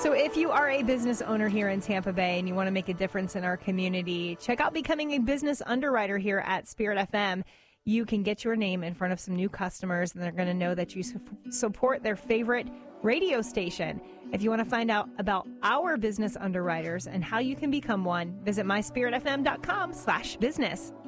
So if you are a business owner here in Tampa Bay and you want to make a difference in our community, check out becoming a business underwriter here at Spirit FM. You can get your name in front of some new customers, and they're going to know that you support their favorite radio station. If you want to find out about our business underwriters and how you can become one, visit myspiritfm.com/business.